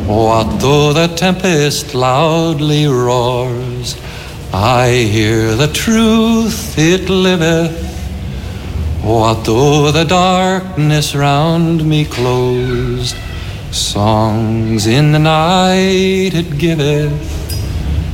What though the tempest loudly roars, I hear the truth, it liveth. What though the darkness round me closed, songs in the night it giveth.